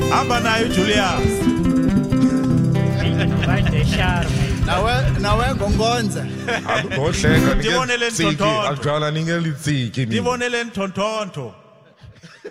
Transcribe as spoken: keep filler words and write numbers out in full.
hamba nayo Julius. Nawe nawe ngongonza. Ngohleka Ndibone le ntontonto. Akujala ningelitsiki. Ndibone le ntontonto.